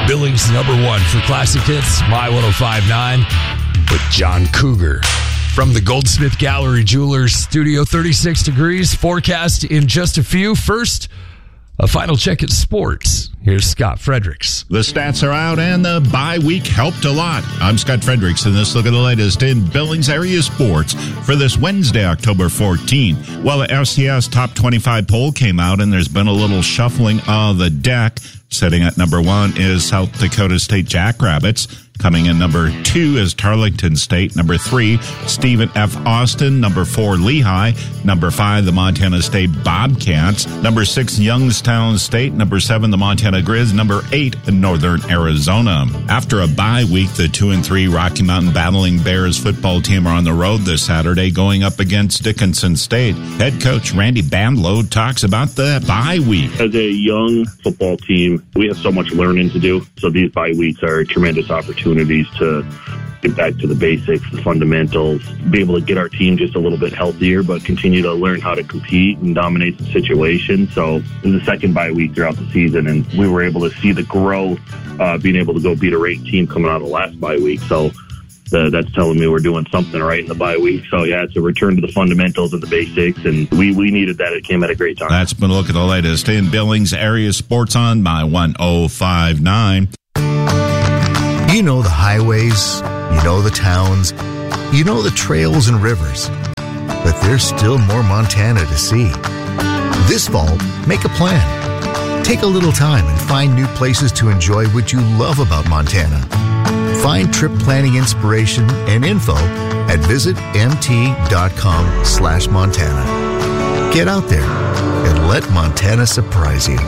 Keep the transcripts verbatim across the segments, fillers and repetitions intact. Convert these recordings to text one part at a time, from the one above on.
Billings number one for classic hits, My one oh five point nine with John Cougar. From the Goldsmith Gallery Jewelers Studio, thirty-six degrees, forecast in just a few. First, a final check at sports. Here's Scott Fredericks. The stats are out, and the bye week helped a lot. I'm Scott Fredericks, and this look at the latest in Billings area sports for this Wednesday, October fourteenth. Well, the F C S Top twenty-five poll came out, and there's been a little shuffling of the deck. Sitting at number one is South Dakota State Jackrabbits. Coming in number two is Tarleton State. Number three, Stephen F. Austin. Number four, Lehigh. Number five, the Montana State Bobcats. Number six, Youngstown State. Number seven, the Montana Grizz. Number eight, Northern Arizona. After a bye week, the two and three Rocky Mountain Battling Bears football team are on the road this Saturday going up against Dickinson State. Head coach Randy Bandlow talks about the bye week. As a young football team, we have so much learning to do. So these bye weeks are tremendous opportunities to get back to the basics, the fundamentals, be able to get our team just a little bit healthier, but continue to learn how to compete and dominate the situation. So this is the second bye week throughout the season, and we were able to see the growth, uh, being able to go beat a ranked team coming out of the last bye week. So the, that's telling me we're doing something right in the bye week. So yeah, it's a return to the fundamentals and the basics, and we, we needed that. It came at a great time. That's been a look at the latest in Billings area sports on My one oh five point nine. You know the highways, you know the towns, you know the trails and rivers, but there's still more Montana to see. This fall, make a plan. Take a little time and find new places to enjoy what you love about Montana. Find trip planning inspiration and info at visitmt.com slash Montana. Get out there and let Montana surprise you.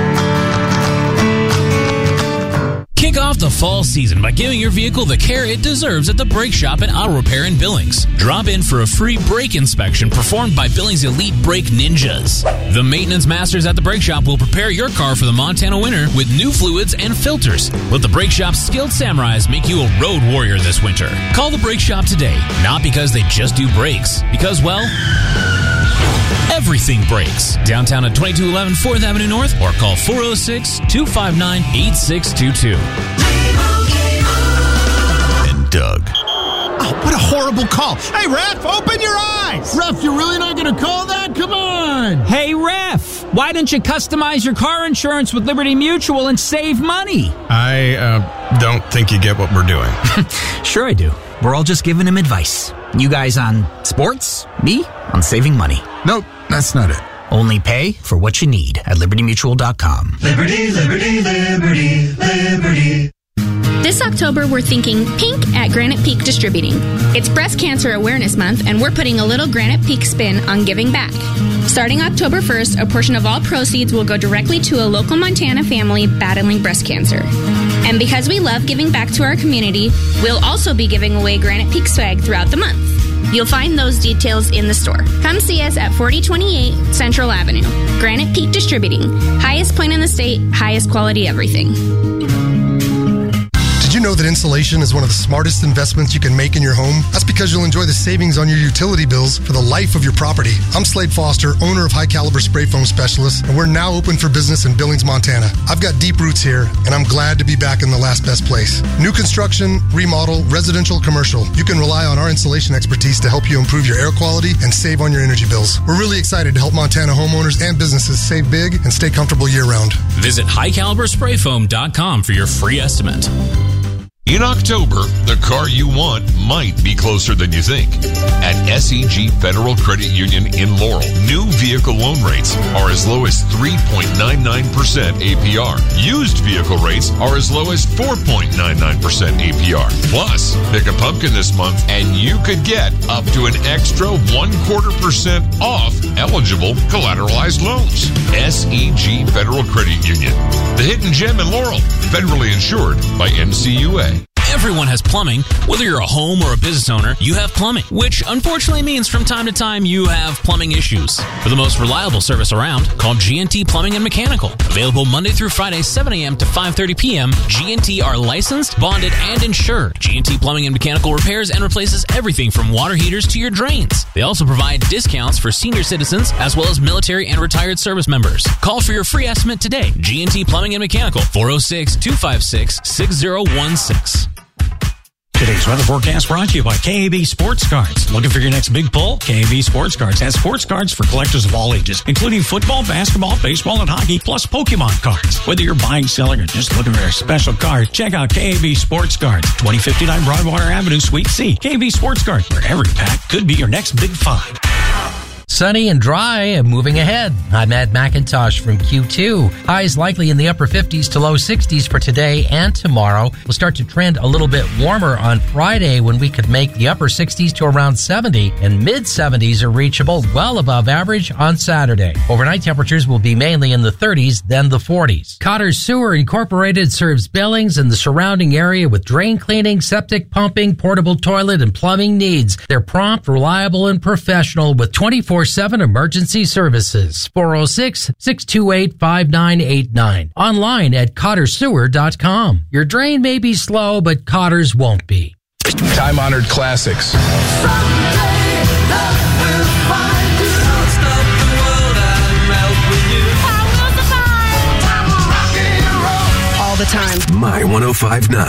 Kick off the fall season by giving your vehicle the care it deserves at the Brake Shop and Auto Repair in Billings. Drop in for a free brake inspection performed by Billings Elite Brake Ninjas. The maintenance masters at the Brake Shop will prepare your car for the Montana winter with new fluids and filters. Let the Brake Shop's skilled samurais make you a road warrior this winter. Call the Brake Shop today, not because they just do brakes, because, well, everything breaks. Downtown at twenty-two eleven fourth Avenue North, or call four oh six, two five nine, eight six two two. And Doug. Oh, what a horrible call. Hey, ref, open your eyes. Ref, you're really not going to call that? Come on. Hey, ref, why don't you customize your car insurance with Liberty Mutual and save money? I uh, don't think you get what we're doing. Sure I do. We're all just giving him advice. You guys on sports, me on saving money. Nope, that's not it. Only pay for what you need at liberty mutual dot com. Liberty, liberty, liberty, liberty. This October, we're thinking pink at Granite Peak Distributing. It's Breast Cancer Awareness Month, and we're putting a little Granite Peak spin on giving back. Starting October first, a portion of all proceeds will go directly to a local Montana family battling breast cancer. And because we love giving back to our community, we'll also be giving away Granite Peak swag throughout the month. You'll find those details in the store. Come see us at forty twenty-eight Central Avenue. Granite Peak Distributing. Highest point in the state, highest quality everything. Did you know that insulation is one of the smartest investments you can make in your home? That's because you'll enjoy the savings on your utility bills for the life of your property. I'm Slade Foster, owner of High Caliber Spray Foam Specialist, and we're now open for business in Billings, Montana. I've got deep roots here, and I'm glad to be back in the last best place. New construction, remodel, residential, commercial. You can rely on our insulation expertise to help you improve your air quality and save on your energy bills. We're really excited to help Montana homeowners and businesses save big and stay comfortable year-round. Visit high caliber spray foam dot com for your free estimate. In October, the car you want might be closer than you think. At S E G Federal Credit Union in Laurel, new vehicle loan rates are as low as three point nine nine percent A P R. Used vehicle rates are as low as four point nine nine percent A P R. Plus, pick a pumpkin this month and you could get up to an extra one quarter percent off eligible collateralized loans. S E G Federal Credit Union, the hidden gem in Laurel, federally insured by N C U A. Everyone has plumbing. Whether you're a home or a business owner, you have plumbing, which unfortunately means from time to time you have plumbing issues. For the most reliable service around, call G and T Plumbing and Mechanical. Available Monday through Friday, seven a.m. to five thirty p.m., G and T are licensed, bonded, and insured. G and T Plumbing and Mechanical repairs and replaces everything from water heaters to your drains. They also provide discounts for senior citizens as well as military and retired service members. Call for your free estimate today. G and T Plumbing and Mechanical, four oh six, two five six, six oh one six. Today's weather forecast brought to you by K A B Sports Cards. Looking for your next big pull? K A B Sports Cards has sports cards for collectors of all ages, including football, basketball, baseball, and hockey, plus Pokemon cards. Whether you're buying, selling, or just looking for a special card, check out K A B Sports Cards, twenty fifty-nine Broadwater Avenue, Suite C. K A B Sports Cards, where every pack could be your next big find. Sunny and dry and moving ahead. I'm Ed McIntosh from Q two. Highs likely in the upper fifties to low sixties for today and tomorrow. We'll start to trend a little bit warmer on Friday when we could make the upper sixties to around seventy, and mid seventies are reachable well above average on Saturday. Overnight temperatures will be mainly in the thirties, then the forties. Cotter Sewer Incorporated serves Billings and the surrounding area with drain cleaning, septic pumping, portable toilet, and plumbing needs. They're prompt, reliable, and professional with twenty-four seven emergency services. four oh six, six two eight, five nine eight nine. Online at cotter sewer dot com. Your drain may be slow, but Cotter's won't be. Time-honored classics. All the time. My one oh five point nine.